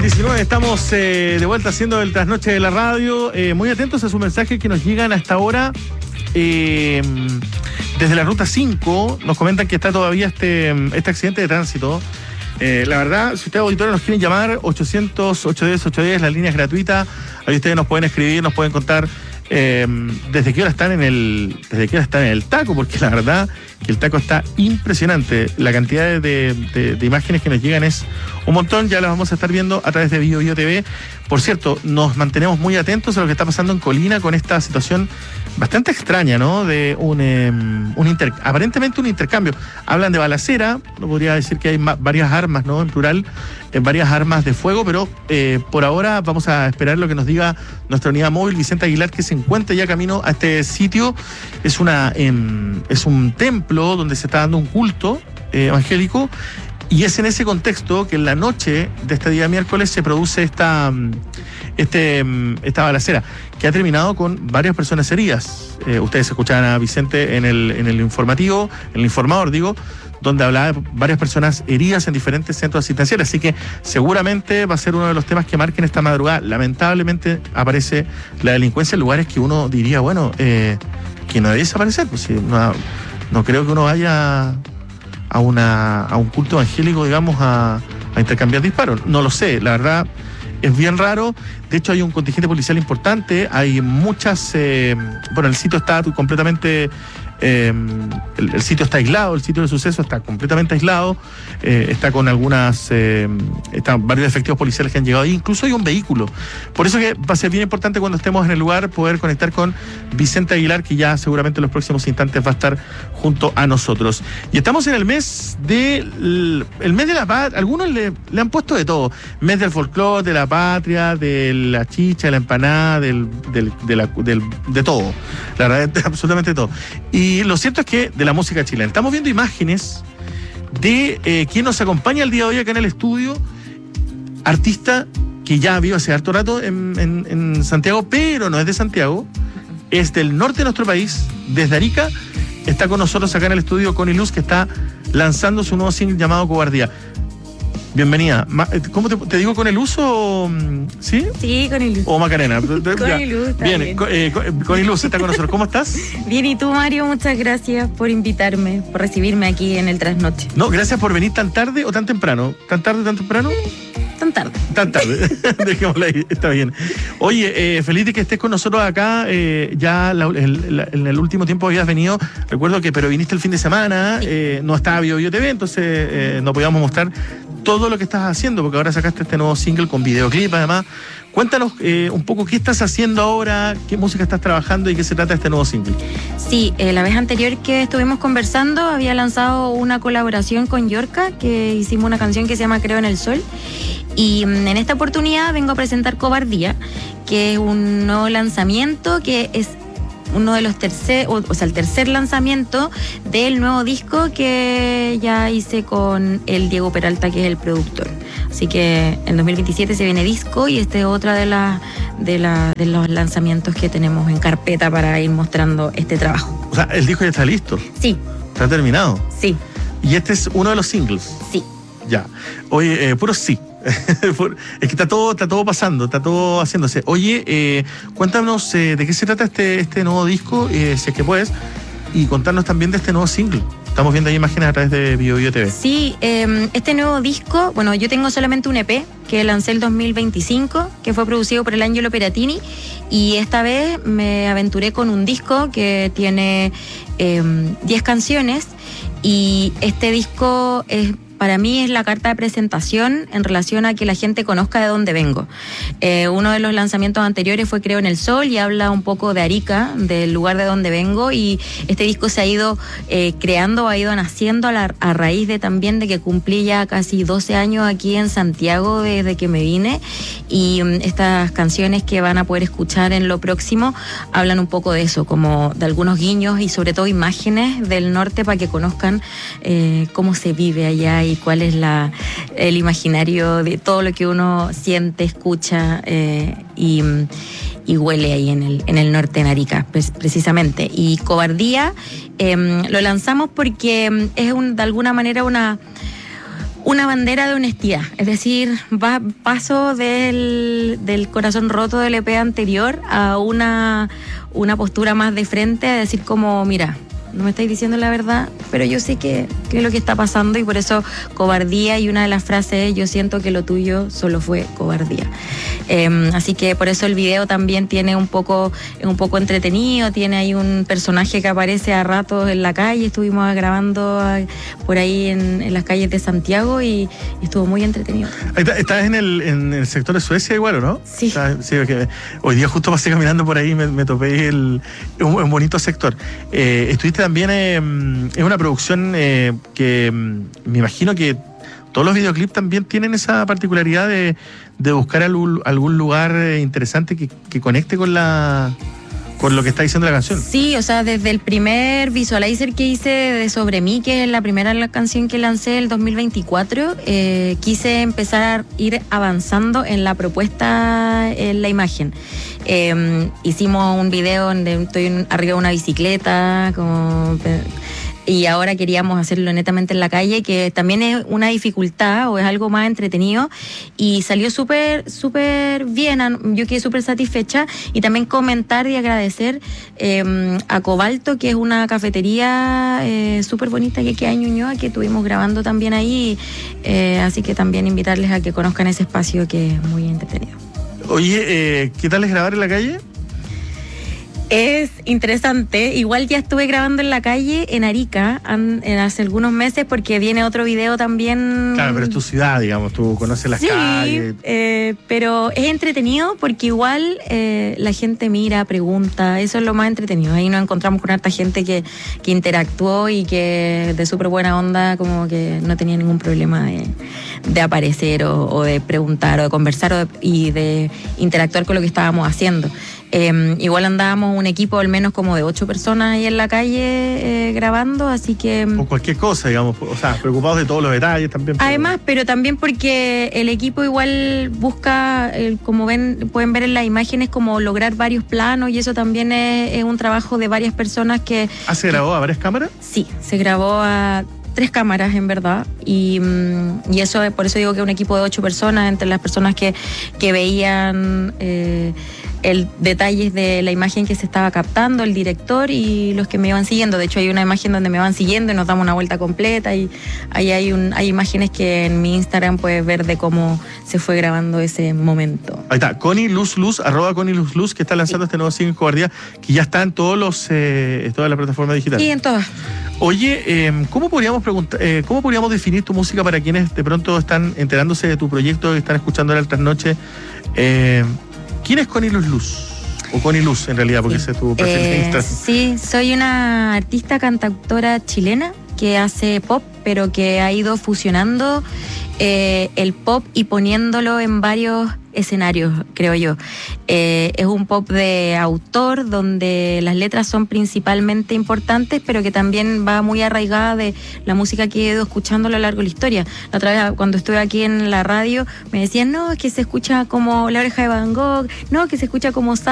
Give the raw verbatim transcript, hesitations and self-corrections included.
diecinueve, estamos eh, de vuelta haciendo el trasnoche de la radio. Eh, muy atentos a sus mensajes que nos llegan hasta ahora. Eh, desde la ruta cinco nos comentan que está todavía este, este accidente de tránsito. Eh, la verdad, si ustedes auditores nos quieren llamar, ochocientos, ochocientos diez, ochocientos diez, la línea es gratuita. Ahí ustedes nos pueden escribir, nos pueden contar eh, desde qué hora están en el desde qué hora están en el taco, porque la verdad que el taco está impresionante. La cantidad de, de, de imágenes que nos llegan es un montón. Ya las vamos a estar viendo a través de Bio Bio T V. Por cierto, nos mantenemos muy atentos a lo que está pasando en Colina con esta situación bastante extraña, ¿no? De un, eh, un inter, aparentemente un intercambio. Hablan de balacera, no podría decir que hay ma- varias armas, ¿no? En plural, eh, varias armas de fuego, pero eh, por ahora vamos a esperar lo que nos diga nuestra unidad móvil, Vicente Aguilar, que se encuentra ya camino a este sitio. Es una eh, es un templo donde se está dando un culto eh, evangélico. Y es en ese contexto que en la noche de este día miércoles se produce esta, este, esta balacera, que ha terminado con varias personas heridas. Eh, ustedes escuchaban a Vicente en el, en el informativo, en el informador, digo, donde hablaba de varias personas heridas en diferentes centros asistenciales. Así que seguramente va a ser uno de los temas que marquen esta madrugada. Lamentablemente aparece la delincuencia en lugares que uno diría, bueno, eh, que no debe desaparecer. Pues, sí, no, no creo que uno vaya a una a un culto evangélico, digamos, a, a intercambiar disparos. No lo sé, la verdad es bien raro. De hecho, hay un contingente policial importante, hay muchas... Eh, bueno, el sitio está completamente... Eh, el, el sitio está aislado, el sitio del suceso está completamente aislado, eh, está con algunas... Eh, están varios efectivos policiales que han llegado ahí, incluso hay un vehículo. Por eso que va a ser bien importante cuando estemos en el lugar poder conectar con Vicente Aguilar, que ya seguramente en los próximos instantes va a estar junto a nosotros. Y estamos en el mes de... El mes de la patria, algunos le, le han puesto de todo. Mes del folclore, de la patria, de la chicha, de la empanada, del, del, de, la, del, de todo. La verdad es absolutamente todo. Y Y lo cierto es que de la música chilena. Estamos viendo imágenes de eh, quien nos acompaña el día de hoy acá en el estudio, artista que ya vive hace harto rato en, en, en Santiago, pero no es de Santiago, es del norte de nuestro país, desde Arica. Está con nosotros acá en el estudio Connie Luz, que está lanzando su nuevo single llamado Cobardía. Bienvenida. ¿Cómo te, te digo con el uso? ¿Sí? Sí, con el luz. O Macarena. Con el luz. Bien, bien. Con, eh, con el luz está con nosotros. ¿Cómo estás? Bien, y tú, Mario, muchas gracias por invitarme, por recibirme aquí en el Trasnoche. No, gracias por venir tan tarde o tan temprano. ¿Tan tarde, tan temprano? Tan tarde. Tan tarde. Dejémosla ahí, está bien. Oye, eh, feliz de que estés con nosotros acá. Eh, ya la, el, la, en el último tiempo habías venido, recuerdo que, pero viniste el fin de semana, sí. eh, no estaba Bio Bio T V, entonces eh, no podíamos mostrar todo lo que estás haciendo, porque ahora sacaste este nuevo single con videoclip, además. Cuéntanos eh, un poco qué estás haciendo ahora, qué música estás trabajando y qué se trata este nuevo single. Sí, eh, la vez anterior que estuvimos conversando había lanzado una colaboración con Yorka, que hicimos una canción que se llama Creo en el Sol. Y en esta oportunidad vengo a presentar Cobardía, que es un nuevo lanzamiento, que es uno de los tercer, o, o sea, el tercer lanzamiento del nuevo disco que ya hice con el Diego Peralta, que es el productor. Así que en dos mil veintisiete se viene disco y este es otra de, la, de, la, de los lanzamientos que tenemos en carpeta para ir mostrando este trabajo. O sea, el disco ya está listo. Sí. ¿Está terminado? Sí. ¿Y este es uno de los singles? Sí. Ya. Oye, eh, puro sí. Es que está todo, está todo pasando, está todo haciéndose. Oye, eh, cuéntanos eh, de qué se trata este, este nuevo disco, eh, si es que puedes, y contarnos también de este nuevo single. Estamos viendo ahí imágenes a través de Bio Bio T V. Sí, eh, este nuevo disco, bueno, yo tengo solamente un E P que lancé el dos mil veinticinco, que fue producido por el Angelo Peratini, y esta vez me aventuré con un disco que tiene eh, diez canciones, y este disco es... Para mí es la carta de presentación en relación a que la gente conozca de dónde vengo. Eh, uno de los lanzamientos anteriores fue Creo en el Sol y habla un poco de Arica, del lugar de donde vengo, y este disco se ha ido eh, creando, ha ido naciendo a, la, a raíz de también de que cumplí ya casi doce años aquí en Santiago desde que me vine, y um, estas canciones que van a poder escuchar en lo próximo hablan un poco de eso, como de algunos guiños y sobre todo imágenes del norte para que conozcan eh, cómo se vive allá y cuál es la, el imaginario de todo lo que uno siente, escucha eh, y, y huele ahí en el, en el norte, en Arica, pues, precisamente. Y Cobardía eh, lo lanzamos porque es un, de alguna manera una... una bandera de honestidad, es decir, va, paso del, del corazón roto del E P anterior a una, una postura más de frente, a decir como, mira, no me estáis diciendo la verdad, pero yo sé que, que es lo que está pasando, y por eso cobardía, y una de las frases es: yo siento que lo tuyo solo fue cobardía. Eh, así que por eso el video también tiene un poco, un poco entretenido, tiene ahí un personaje que aparece a ratos en la calle, estuvimos grabando a, por ahí en, en las calles de Santiago, y, y estuvo muy entretenido. ¿Estás en el, en el sector de Suecia igual o no? Sí. ¿Estás? Sí, porque hoy día justo pasé caminando por ahí y me, me topé el, un, un bonito sector. Eh, estuviste también eh, en una producción eh, que me imagino que todos los videoclips también tienen esa particularidad de, de buscar algún, algún lugar interesante que, que conecte con la con lo que está diciendo la canción. Sí, o sea, desde el primer visualizer que hice de Sobre mí, que es la primera canción que lancé el dos mil veinticuatro, eh, quise empezar a ir avanzando en la propuesta, en la imagen. Eh, hicimos un video donde estoy arriba de una bicicleta, como... y ahora queríamos hacerlo netamente en la calle, que también es una dificultad o es algo más entretenido, y salió súper súper bien. Yo quedé súper satisfecha, y también comentar y agradecer eh, a Cobalto, que es una cafetería eh, súper bonita que queda en Ñuñoa, que estuvimos grabando también ahí, eh, así que también invitarles a que conozcan ese espacio, que es muy entretenido. Oye, eh, ¿qué tal es grabar en la calle? Es interesante. Igual ya estuve grabando en la calle en Arica an, en hace algunos meses, porque viene otro video también. Claro, pero es tu ciudad, digamos, tú conoces las sí, calles. Eh, pero es entretenido porque igual eh, la gente mira, pregunta, eso es lo más entretenido. Ahí nos encontramos con harta gente que, que interactuó y que de súper buena onda, como que no tenía ningún problema de, de aparecer o, o de preguntar o de conversar o de, y de interactuar con lo que estábamos haciendo. Eh, igual andábamos un equipo al menos como de ocho personas ahí en la calle eh, grabando, así que... O cualquier cosa, digamos, o sea, preocupados de todos los detalles también. Pero... Además, pero también porque el equipo igual busca, eh, como ven, pueden ver en las imágenes, como lograr varios planos, y eso también es, es un trabajo de varias personas que... ¿Ah, se grabó a varias cámaras? Sí, se grabó a... tres cámaras en verdad, y, y eso por eso digo que un equipo de ocho personas, entre las personas que, que veían eh, el detalles de la imagen que se estaba captando, el director y los que me iban siguiendo. De hecho hay una imagen donde me van siguiendo y nos damos una vuelta completa, y ahí hay, un, hay imágenes que en mi Instagram puedes ver de cómo se fue grabando ese momento. Ahí está, Connie Luz Luz, arroba Connie Luz Luz, que está lanzando sí. este nuevo single Cobardía, que ya está en todos los eh, todas las plataformas digitales. Sí, en todas. Oye, eh, ¿cómo podríamos preguntar, eh, cómo podríamos definir tu música para quienes de pronto están enterándose de tu proyecto y están escuchando ahora el trasnoche? Eh, ¿Quién es Connie Luz Luz? O Connie Luz, en realidad, porque sí. ese es tu perfil de eh, Instagram. Sí, soy una artista cantautora chilena que hace pop, pero que ha ido fusionando eh, el pop y poniéndolo en varios escenarios, creo yo. Eh, es un pop de autor donde las letras son principalmente importantes, pero que también va muy arraigada de la música que he ido escuchando a lo largo de la historia. La otra vez, cuando estuve aquí en la radio, me decían, no, es que se escucha como La Oreja de Van Gogh, no, que se escucha como